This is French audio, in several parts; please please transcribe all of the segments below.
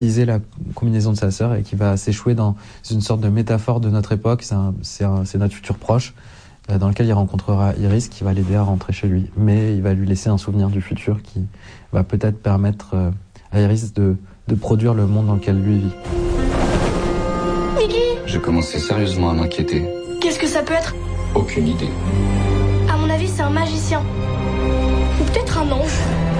utiliser la combinaison de sa sœur et qui va s'échouer dans une sorte de métaphore de notre époque. C'est notre futur proche dans lequel il rencontrera Iris qui va l'aider à rentrer chez lui. Mais il va lui laisser un souvenir du futur qui va peut-être permettre à Iris de produire le monde dans lequel lui vit. Niki, Je commençais sérieusement à m'inquiéter. qu'est-ce que ça peut être? Aucune idée. À mon avis, c'est un magicien. Ou peut-être un ange.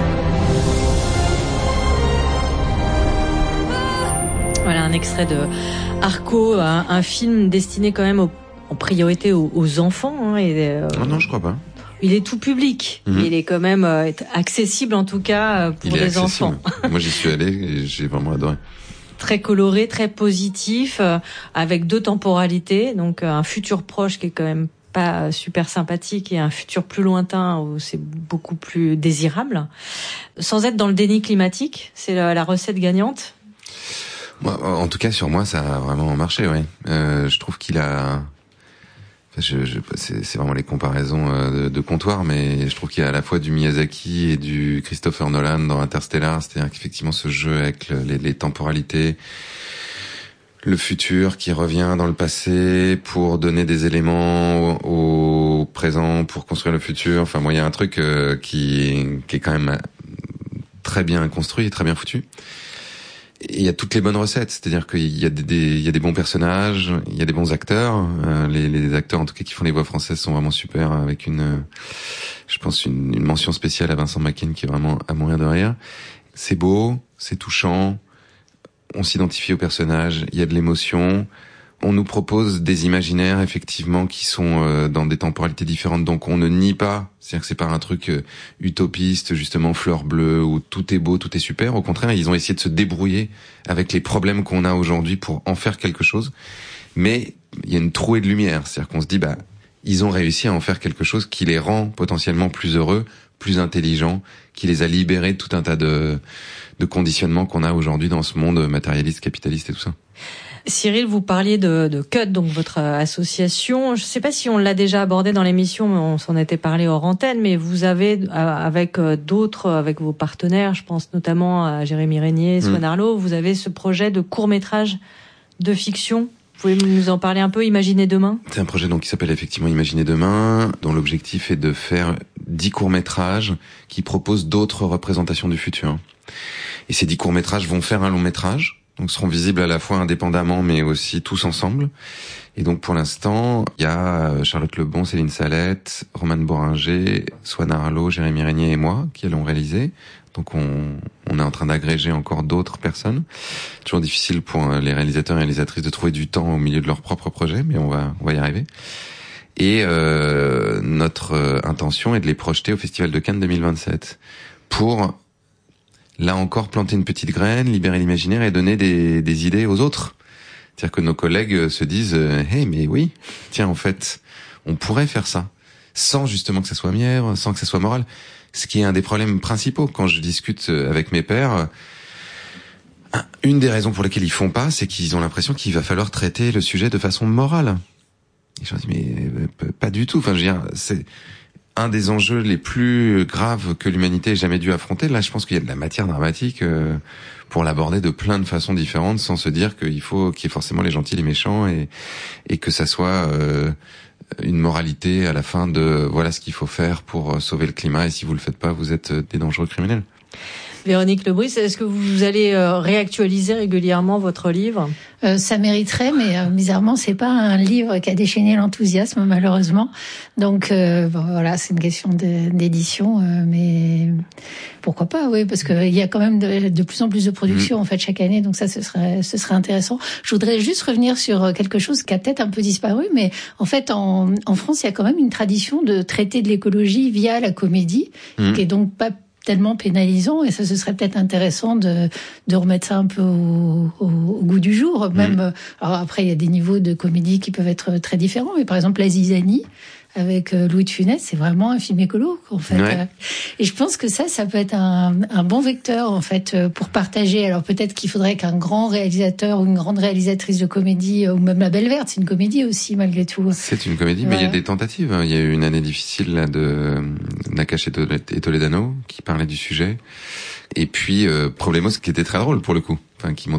Voilà un extrait de Arco, un film destiné quand même en priorité aux enfants. Non, je crois pas. Il est tout public. Il est quand même accessible en tout cas pour les enfants. Moi j'y suis allé et j'ai vraiment adoré. Très coloré, très positif, avec 2 temporalités. Donc un futur proche qui est quand même pas super sympathique et un futur plus lointain où c'est beaucoup plus désirable. Sans être dans le déni climatique, c'est la recette gagnante. Moi, en tout cas, sur moi, ça a vraiment marché, ouais. Je trouve qu'il a... c'est vraiment les comparaisons de comptoir, mais je trouve qu'il y a à la fois du Miyazaki et du Christopher Nolan dans Interstellar, c'est-à-dire qu'effectivement ce jeu avec les temporalités, le futur qui revient dans le passé pour donner des éléments au présent pour construire le futur. Enfin, moi, il y a un truc qui est quand même très bien construit, très bien foutu. Et il y a toutes les bonnes recettes, c'est-à-dire qu'il y a des bons personnages, il y a des bons acteurs. Les acteurs, en tout cas, qui font les voix françaises sont vraiment super, avec je pense une mention spéciale à Vincent Mackin qui est vraiment à mourir de rire. C'est beau, c'est touchant, on s'identifie aux personnages, il y a de l'émotion. On nous propose des imaginaires, effectivement, qui sont dans des temporalités différentes, donc on ne nie pas. C'est-à-dire que c'est pas un truc utopiste, justement, fleur bleue, où tout est beau, tout est super. Au contraire, ils ont essayé de se débrouiller avec les problèmes qu'on a aujourd'hui pour en faire quelque chose. Mais il y a une trouée de lumière. C'est-à-dire qu'on se dit, ils ont réussi à en faire quelque chose qui les rend potentiellement plus heureux, plus intelligents, qui les a libérés de tout un tas de conditionnements qu'on a aujourd'hui dans ce monde matérialiste, capitaliste et tout ça. Cyril, vous parliez de CUT, donc votre association. Je ne sais pas si on l'a déjà abordé dans l'émission, mais on s'en était parlé hors antenne, mais vous avez, avec d'autres, avec vos partenaires, je pense notamment à Jérémy Régnier, Swan Arlo, vous avez ce projet de court-métrage de fiction. Vous pouvez nous en parler un peu, Imaginer demain? C'est un projet donc qui s'appelle effectivement Imaginer demain, dont l'objectif est de faire 10 courts-métrages qui proposent d'autres représentations du futur. Et ces 10 courts-métrages vont faire un long-métrage, donc seront visibles à la fois indépendamment mais aussi tous ensemble. Et donc pour l'instant, il y a Charlotte Lebon, Céline Salette, Romane Boringer, Swan Arlo, Jérémy Régnier et moi qui allons réaliser. Donc on est en train d'agréger encore d'autres personnes. Toujours difficile pour les réalisateurs et réalisatrices de trouver du temps au milieu de leur propre projet, mais on va y arriver. Et notre intention est de les projeter au Festival de Cannes 2027 pour là encore planter une petite graine, libérer l'imaginaire et donner des idées aux autres. C'est-à-dire que nos collègues se disent hey, mais oui, tiens, en fait, on pourrait faire ça sans justement que ça soit mièvre, sans que ça soit moral. Ce qui est un des problèmes principaux quand je discute avec mes pairs. Une des raisons pour lesquelles ils font pas, c'est qu'ils ont l'impression qu'il va falloir traiter le sujet de façon morale. Et je leur dis mais pas du tout. Enfin, je veux dire, c'est un des enjeux les plus graves que l'humanité ait jamais dû affronter. Là, je pense qu'il y a de la matière dramatique pour l'aborder de plein de façons différentes, sans se dire qu'il faut qu'il y ait forcément les gentils, les méchants, et que ça soit une moralité à la fin de voilà ce qu'il faut faire pour sauver le climat, et si vous le faites pas, vous êtes des dangereux criminels. Véronique Lebris, est-ce que vous allez réactualiser régulièrement votre livre? Ça mériterait, mais bizarrement, c'est pas un livre qui a déchaîné l'enthousiasme, malheureusement. Donc voilà, c'est une question d'édition, mais pourquoi pas, oui, parce que il y a quand même de plus en plus de productions en fait chaque année, donc ça ce serait intéressant. Je voudrais juste revenir sur quelque chose qui a peut-être un peu disparu, mais en fait en France, il y a quand même une tradition de traiter de l'écologie via la comédie, qui est donc pas tellement pénalisant, et ça ce serait peut-être intéressant de remettre ça un peu au goût du jour. Même alors après il y a des niveaux de comédie qui peuvent être très différents, mais par exemple La Zizanie avec Louis de Funès, c'est vraiment un film écolo en fait. Ouais. Et je pense que ça peut être un bon vecteur en fait pour partager. Alors peut-être qu'il faudrait qu'un grand réalisateur ou une grande réalisatrice de comédie, ou même La Belle Verte, c'est une comédie aussi malgré tout. C'est une comédie, mais il y a des tentatives. Il y a eu une année difficile là de Nakache et Toledano qui parlait du sujet. Et puis Problemos qui était très drôle pour le coup, enfin qui montrait